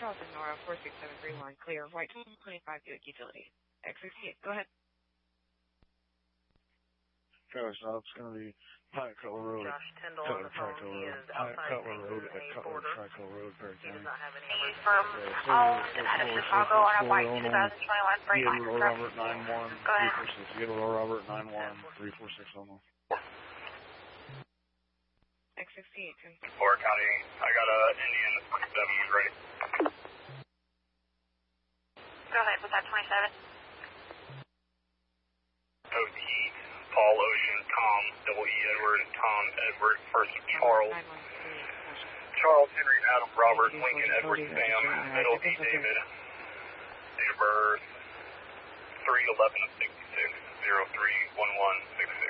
Charleston, Nora, 46731, clear, white 25 Buick Utility. X68, go ahead. Traffic stop's going to be Pike Cutler Road. Josh Tyndall on the phone. He is outside Payton A border. He does not have any emergency. From out of Chicago on a white 2021 freight line. Robert 91-346. Robert 91-346 on the X68. Florida County, I got a Indian 27 is ready. Go ahead with that 27. OT, Paul Ocean, Tom, double E Edward, Tom Edward, first of Charles. Charles, Henry, Adam, Robert, Lincoln, Edward, Sam, middle D David. Date of birth 3/11/66, 03/11/66.